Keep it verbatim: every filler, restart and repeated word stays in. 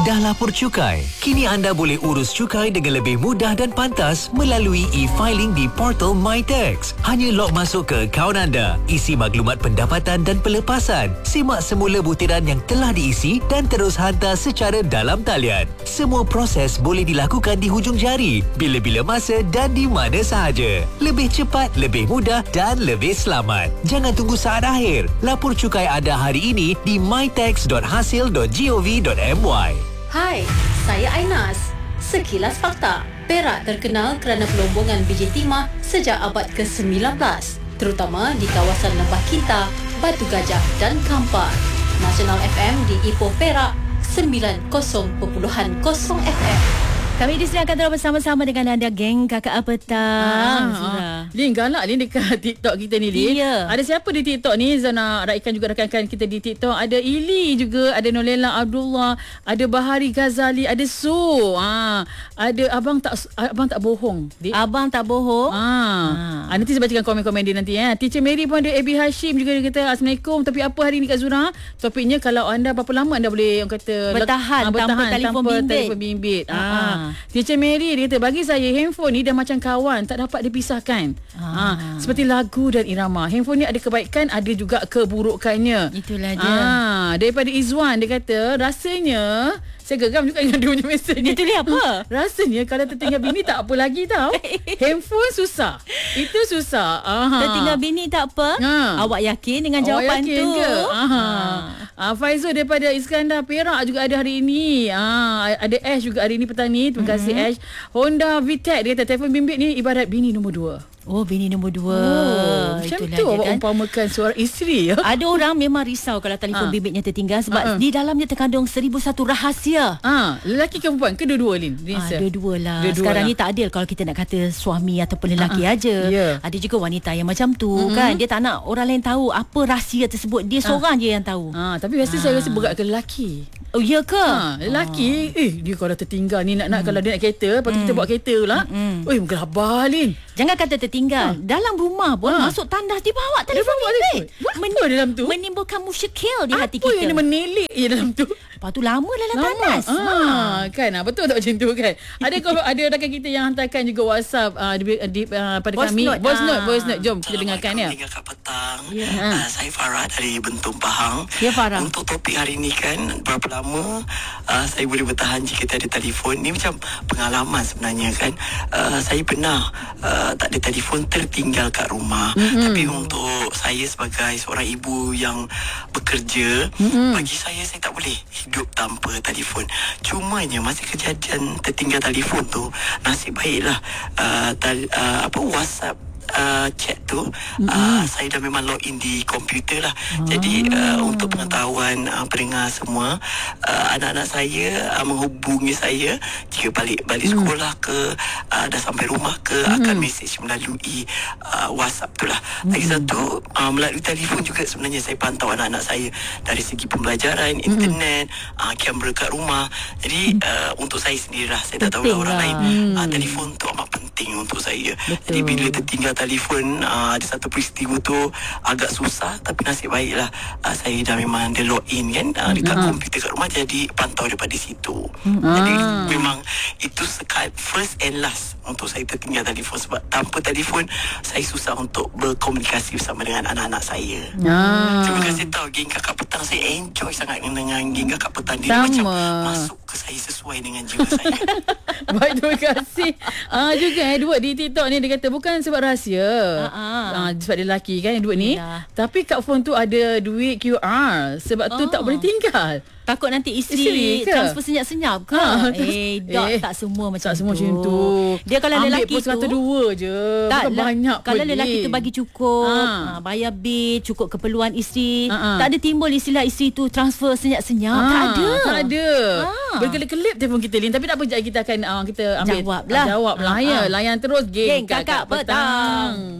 Dah lapor cukai? Kini anda boleh urus cukai dengan lebih mudah dan pantas melalui e-filing di portal MyTax. Hanya log masuk ke akaun anda, isi maklumat pendapatan dan pelepasan, simak semula butiran yang telah diisi dan terus hantar secara dalam talian. Semua proses boleh dilakukan di hujung jari, bila-bila masa dan di mana sahaja. Lebih cepat, lebih mudah dan lebih selamat. Jangan tunggu saat akhir. Lapor cukai anda hari ini di mytax dot hasil dot gov dot my. Hai, saya Ainas. Sekilas fakta. Perak terkenal kerana pelombongan biji timah sejak abad ke sembilan belas, terutama di kawasan Lembah Kinta, Batu Gajah dan Kampar. Nasional F M di Ipoh Perak sembilan puluh perpuluhan kosong F M. Kami di sini akan terus bersama-sama dengan anda, geng Kakak Petang. Ah, Lin, galak Lin dekat TikTok kita ni, Lin. Ya. Ada siapa di TikTok ni? Zana raikan juga rakan-rakan kita di TikTok. Ada Ili juga, ada Nolela Abdullah, ada Bahari Ghazali, ada Su. Ah, ada abang tak abang tak bohong. Di, Abang tak bohong. Ah. ah. Nanti saya bacakan komen-komen dia nanti ya. Teacher Mary pun ada, Abi Hashim juga, dia kata Assalamualaikum. Tapi apa hari ni Kak Zura? Topiknya kalau anda berapa lama anda boleh orang kata Bertahan, ah, bertahan tanpa telefon tanpa bimbit. telefon bimbit. Ah. Ah. Teacher Mary dia kata, bagi saya handphone ni dah macam kawan, tak dapat dipisahkan. Ah. Ha, seperti lagu dan irama. Handphone ni ada kebaikan, ada juga keburukannya. Itulah dia. Ah, daripada Izwan, dia kata rasanya, saya geram juga dengan dia punya mesej ni. Dia tulis apa? Rasanya kalau tertinggal bini tak apa lagi tau. Handphone susah. Itu susah. Aha. Tertinggal bini tak apa. Ha. Awak yakin dengan Awak jawapan yakin tu? ke? Aha. Ha. Ah, Faizul daripada Iskandar Perak juga ada hari ini. Ah, ada Ash juga hari ini petang ni. Terima kasih mm-hmm. Ash. Honda VTEC dia kata telefon bimbit ni ibarat bini nombor dua. Oh, bini nombor dua. Oh, macam Itulah tu dia, awak kan? umpamakan seorang isteri ya. Ada orang memang risau kalau telefon Ha. bimbitnya tertinggal sebab Ha. di dalamnya terkandung seribu satu rahsia. Ah, lelaki ke perempuan? Kedua-dua, Lin? Ah, dua-dua lah. Dua-dua Sekarang lah. ni tak adil kalau kita nak kata suami ataupun lelaki Ah, ah. aja. Ya. Ada juga wanita yang macam tu, Mm-mm. kan. Dia tak nak orang lain tahu apa rahsia tersebut. Dia seorang je yang tahu. Ah, tapi biasa saya rasa berat ke lelaki. Oh, ya ke? Ha, lelaki, ah. eh dia kalau tertinggal ni nak-nak mm. kalau dia nak kereta, lepas tu mm. kita bawa kereta pula. Mm-mm. Oi, gelabah, Lin. Jangan kata tertinggal. Ha. Dalam rumah pun Ha. masuk tandas dibawa Dia telefon bawa bimbit. telefon. Apa dalam tu? Menimbulkan musyikil di hati Apa kita. yang dia menilik je dalam tu? Lepas tu lama dalam Lama. tandas. Ah, kan ah, betul tak macam tu kan? Ada kalau ada rakan kita yang hantarkan juga WhatsApp uh, di, di, uh, pada Voice kami. note. Voice note, Ah. voice note. Jom kita dengarkan ya. Tinggal kat petang. Ya. Uh, saya Farah dari Bentong Pahang. Ya, Farah. Untuk topik hari ni kan, berapa lama uh, saya boleh bertahan jika tak ada telefon. Ni macam pengalaman sebenarnya kan. Uh, saya pernah uh, tak ada telefon, tertinggal kat rumah. Mm-hmm. Tapi untuk saya sebagai seorang ibu yang bekerja, mm-hmm. bagi saya saya tak boleh hidup tanpa telefon. Cumanya masa kejadian tertinggal telefon tu, nasib baiklah uh, tal, uh, apa WhatsApp Uh, chat tu mm-hmm. uh, saya dah memang log in di komputer lah. ah. Jadi uh, untuk pengetahuan uh, pendengar semua, uh, anak-anak saya uh, menghubungi saya jika balik balik mm. sekolah ke, uh, dah sampai rumah ke, mm. akan mesej melalui uh, WhatsApp tu lah. mm. Lagi satu, uh, melalui telefon juga sebenarnya saya pantau anak-anak saya dari segi pembelajaran, mm. internet, uh, kamera kat rumah. Jadi uh, untuk saya sendirilah, saya tak tahu lah orang lain. mm. uh, Telefon tu amat penting untuk saya. Betul. Jadi bila tertinggal telefon, uh, ada satu peristiwa tu agak susah, tapi nasib baiklah uh, saya dah memang ada log in kan, uh, dekat uh-huh. komputer kat rumah, jadi pantau daripada situ. uh-huh. Jadi memang itu sekali first and last untuk saya tertinggal telefon, sebab tanpa telefon saya susah untuk berkomunikasi bersama dengan anak-anak saya. Ah. Terima kasih tahu geng Kakak Petang, saya enjoy sangat dengan geng Kakak Petang. Dia Sama. macam masuk ke saya sesuai dengan jiwa saya. Baik, terima kasih. Ah, juga Edward di TikTok ni dia kata bukan sebab rahsia. Ah, ah, sebab dia lelaki kan Edward ni. Yalah. Tapi kat phone tu ada duit Q R. Sebab tu Oh. tak boleh tinggal. Takut nanti isteri, Isteri ke? transfer senyap-senyap ke? Ha, eh, dok, eh, tak semua macam tak tu. semua macam tu. Dia kalau ambil lelaki pun tu satu dua je. tak, Bukan banyak kalau pun, lelaki Lin. tu bagi cukup, Ha. ha, bayar bil, cukup keperluan isteri, Ha, ha. tak ada timbul istilah isteri tu transfer senyap-senyap. Ah, tak ada. Tak ada. Ah. Berkelip-kelip telefon kita, Lin. Tapi tak apa, sekejap kita akan uh, kita ambil Jawab lah. Jawab lah. Ah, Ya, ah. layan terus geng, Geng Kakak Petang.